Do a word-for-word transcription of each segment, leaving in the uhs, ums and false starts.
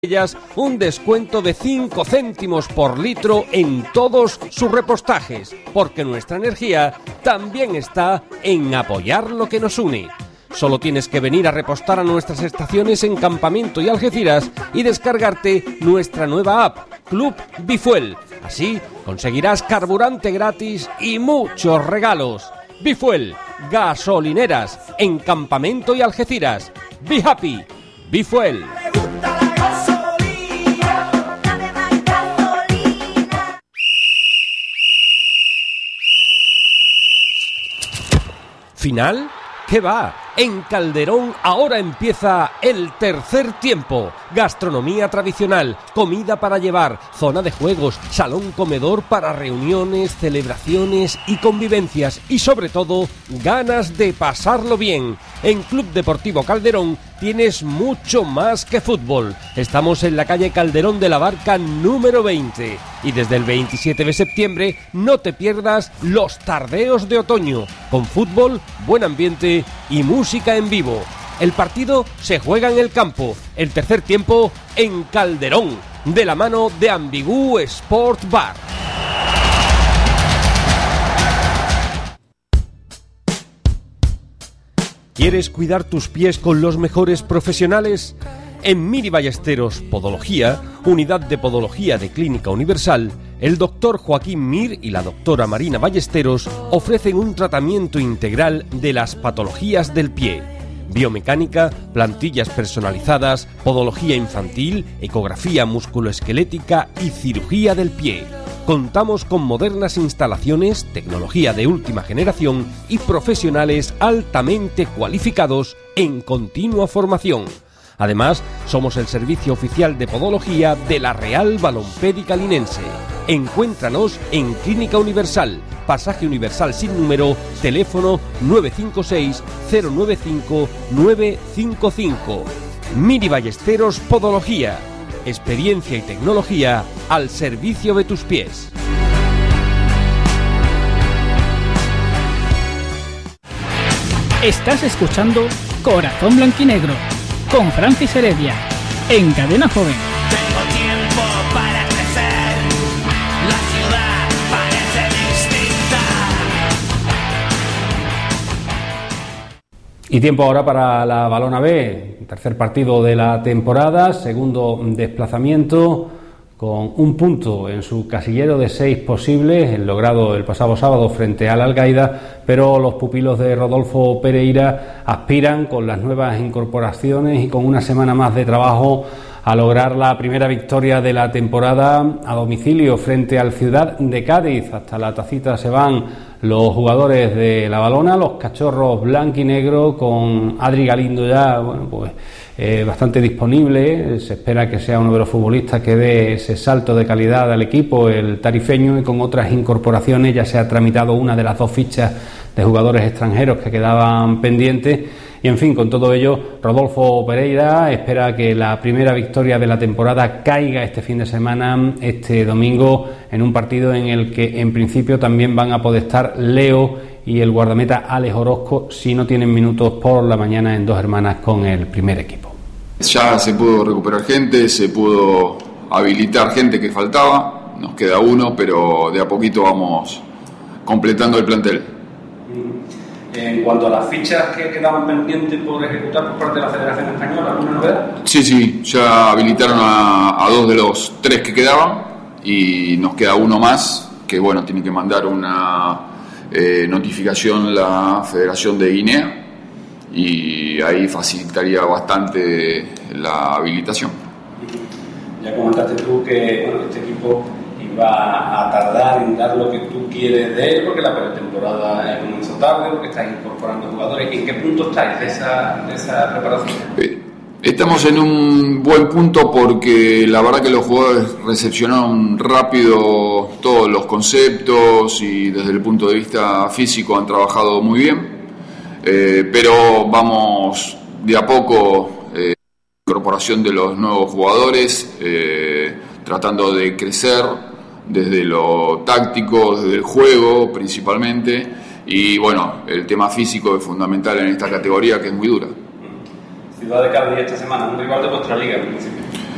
ellas un descuento de cinco céntimos por litro en todos sus repostajes, porque nuestra energía también está en apoyar lo que nos une. Solo tienes que venir a repostar a nuestras estaciones en Campamento y Algeciras y descargarte nuestra nueva app, Club Bifuel. Así conseguirás carburante gratis y muchos regalos. Bifuel, gasolineras en Campamento y Algeciras. Be happy, Bifuel. ¿Final? ¿Qué va? En Calderón ahora empieza el tercer tiempo. Gastronomía tradicional, comida para llevar, zona de juegos, salón comedor para reuniones, celebraciones y convivencias. Y sobre todo, ganas de pasarlo bien. En Club Deportivo Calderón tienes mucho más que fútbol. Estamos en la calle Calderón de la Barca número veinte. Y desde el veintisiete de septiembre no te pierdas los tardeos de otoño. Con fútbol, buen ambiente y música en vivo. El partido se juega en el campo. El tercer tiempo en Calderón, de la mano de Ambigú Sport Bar. ¿Quieres cuidar tus pies con los mejores profesionales? En Miri Ballesteros Podología, unidad de podología de Clínica Universal, el doctor Joaquín Mir y la doctora Marina Ballesteros ofrecen un tratamiento integral de las patologías del pie. Biomecánica, plantillas personalizadas, podología infantil, ecografía musculoesquelética y cirugía del pie. Contamos con modernas instalaciones, tecnología de última generación y profesionales altamente cualificados en continua formación. Además, somos el servicio oficial de podología de la Real Balompédica Linense. Encuéntranos en Clínica Universal, Pasaje Universal sin número, teléfono nueve cinco seis cero nueve cinco nueve cinco cinco. Miri Ballesteros Podología. Experiencia y tecnología al servicio de tus pies. Estás escuchando Corazón Blanquinegro con Francis Heredia en Cadena Joven. Tengo tiempo para crecer, la ciudad parece distinta. Y tiempo ahora para la Balona B, tercer partido de la temporada, segundo desplazamiento con un punto en su casillero de seis posibles, el logrado el pasado sábado frente al Algaida, pero los pupilos de Rodolfo Pereira aspiran con las nuevas incorporaciones y con una semana más de trabajo a lograr la primera victoria de la temporada a domicilio frente al Ciudad de Cádiz. Hasta la tacita se van los jugadores de la Balona, los cachorros blanquinegro, con Adri Galindo ya, bueno, pues eh, bastante disponible. Se espera que sea uno de los futbolistas que dé ese salto de calidad al equipo, el tarifeño, y con otras incorporaciones ya se ha tramitado una de las dos fichas de jugadores extranjeros que quedaban pendientes. Y en fin, con todo ello, Rodolfo Pereira espera que la primera victoria de la temporada caiga este fin de semana, este domingo, en un partido en el que en principio también van a poder estar Leo y el guardameta Alex Orozco, si no tienen minutos por la mañana en Dos Hermanas con el primer equipo. Ya se pudo recuperar gente, se pudo habilitar gente que faltaba, nos queda uno, pero de a poquito vamos completando el plantel. En cuanto a las fichas que quedaban pendientes por ejecutar por parte de la Federación Española, ¿alguna novedad? Sí, sí, ya habilitaron a, a dos de los tres que quedaban y nos queda uno más, que bueno, tiene que mandar una eh, notificación la Federación de Guinea y ahí facilitaría bastante la habilitación. Ya comentaste tú que bueno, este equipo va a tardar en dar lo que tú quieres de él, porque la pretemporada comenzó tarde, porque estáis incorporando jugadores. ¿En qué punto estáis de esa, de esa preparación? Estamos en un buen punto porque la verdad que los jugadores recepcionaron rápido todos los conceptos y desde el punto de vista físico han trabajado muy bien, eh, pero vamos de a poco, eh, incorporación de los nuevos jugadores, eh, tratando de crecer desde lo táctico, desde el juego principalmente, y bueno, el tema físico es fundamental en esta categoría que es muy dura. Ciudad de Cádiz esta semana, un rival de vuestra liga en principio.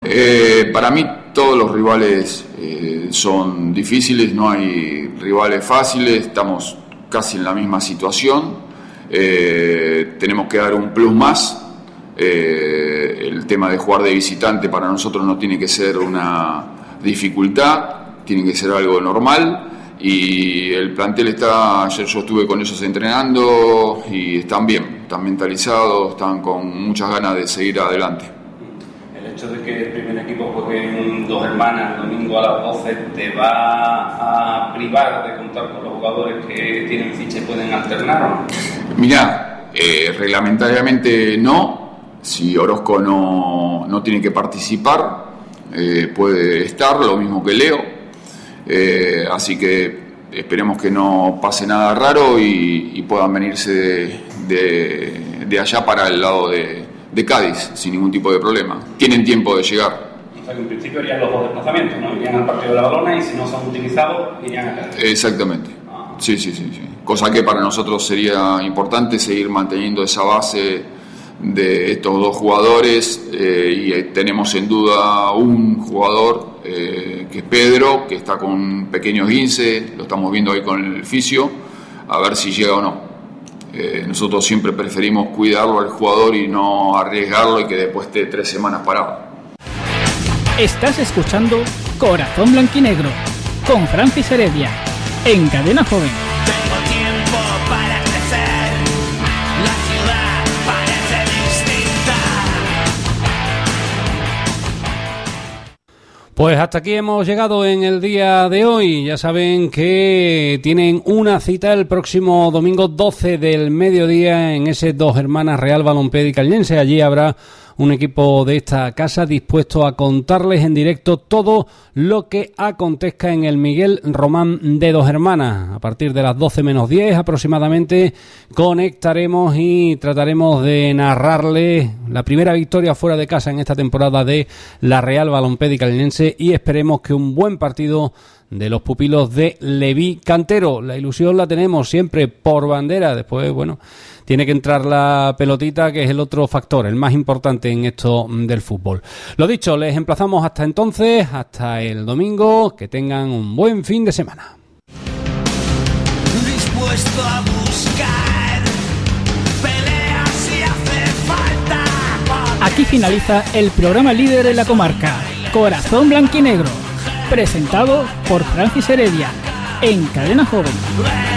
Eh, para mí todos los rivales eh, son difíciles, no hay rivales fáciles, estamos casi en la misma situación, eh, tenemos que dar un plus más, eh, el tema de jugar de visitante para nosotros no tiene que ser una dificultad, tiene que ser algo normal y el plantel está, ayer yo estuve con ellos entrenando y están bien, están mentalizados, están con muchas ganas de seguir adelante. El hecho de que el primer equipo juegue en Dos Hermanas el domingo a las doce te va a privar de contar con los jugadores que tienen ficha y pueden alternar, ¿no? Mirá, eh, reglamentariamente no, si Orozco no, no tiene que participar, eh, puede estar, lo mismo que Leo, eh, así que esperemos que no pase nada raro y, y puedan venirse de, de, de allá para el lado de de Cádiz, sin ningún tipo de problema. Tienen tiempo de llegar. O sea que en principio irían los dos desplazamientos, ¿no? Irían al partido de la Balona y si no son utilizados, irían a Cádiz. Exactamente. Ah. Sí, sí, sí, sí. Cosa que para nosotros sería importante seguir manteniendo esa base de estos dos jugadores eh, y tenemos en duda un jugador eh, que es Pedro, que está con un pequeño esguince, lo estamos viendo ahí con el fisio, a ver si llega o no. Eh, nosotros siempre preferimos cuidarlo al jugador y no arriesgarlo y que después esté tres semanas parado. Estás escuchando Corazón Blanquinegro con Francis Heredia en Cadena Joven. Tengo tiempo para crecer, la ciudad parece distinta. Pues hasta aquí hemos llegado en el día de hoy. Ya saben que tienen una cita el próximo domingo doce del mediodía en ese Dos Hermanas Real Balompé de Caldense. Allí habrá un equipo de esta casa dispuesto a contarles en directo todo lo que acontezca en el Miguel Román de Dos Hermanas. A partir de las doce menos diez aproximadamente conectaremos y trataremos de narrarles la primera victoria fuera de casa en esta temporada de la Real Balompé de Caldense y esperemos que un buen partido de los pupilos de Leví Cantero. La ilusión la tenemos siempre por bandera. Después, bueno, tiene que entrar la pelotita, que es el otro factor, el más importante en esto del fútbol. Lo dicho, les emplazamos hasta entonces, hasta el domingo. Que tengan un buen fin de semana. Dispuesto a buscar peleas si hace falta. Aquí finaliza el programa líder en la comarca, Corazón Blanquinegro, presentado por Francis Heredia en Cadena Joven.